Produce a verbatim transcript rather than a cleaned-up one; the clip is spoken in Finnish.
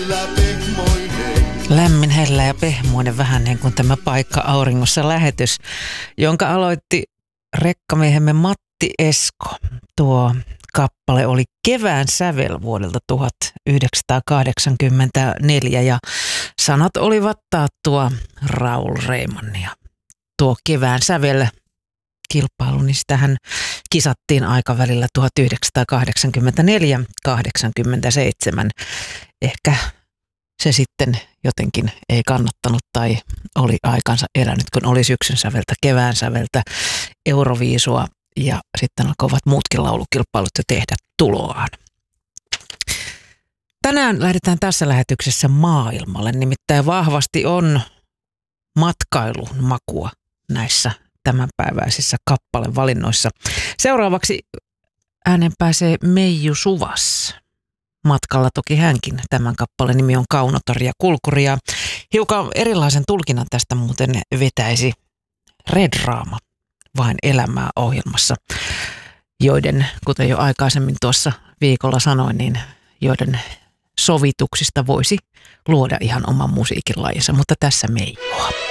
Lämmin, hellä ja pehmoinen, vähän niin kuin tämä Paikka auringossa -lähetys, jonka aloitti rekkamiehemme Matti Esko. Tuo kappale oli Kevään sävel vuodelta tuhatyhdeksänsataakahdeksankymmentäneljä ja sanat olivat taattua Raul Reimannia. Tuo Kevään sävel kilpailu, niin sitähän kisattiin aikavälillä tuhatyhdeksänsataakahdeksankymmentäneljä kahdeksankymmentäseitsemän. Ehkä se sitten jotenkin ei kannattanut tai oli aikansa elänyt, kun oli syksyn säveltä, kevään säveltä, Euroviisua ja sitten alkoivat muutkin laulukilpailut jo tehdä tuloaan. Tänään lähdetään tässä lähetyksessä maailmalle, nimittäin vahvasti on matkailun makua näissä tämänpäiväisissä kappalevalinnoissa. Seuraavaksi äänen pääsee Meiju Suvas. Matkalla toki hänkin. Tämän kappaleen nimi on Kaunotori ja Kulkuri. Ja hiukan erilaisen tulkinnan tästä muuten vetäisi Red Raama Vain elämää -ohjelmassa, joiden, kuten jo aikaisemmin tuossa viikolla sanoin, niin joiden sovituksista voisi luoda ihan oman musiikin lajinsa, mutta tässä Meijua.